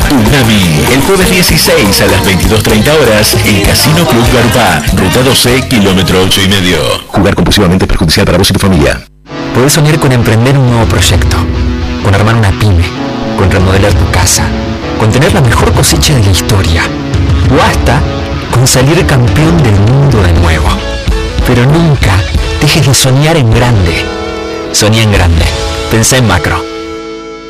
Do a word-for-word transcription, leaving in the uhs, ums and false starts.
Tsunami, el jueves dieciséis a las veintidós treinta horas, en Casino Club Garupá, Ruta doce, kilómetro ocho y medio. Jugar compulsivamente es perjudicial para vos y tu familia. Podés soñar con emprender un nuevo proyecto, con armar una pyme, con remodelar tu casa, con tener la mejor cosecha de la historia, o hasta con salir campeón del mundo de nuevo. Pero nunca dejes de soñar en grande. Soñá en grande. Pensá en macro.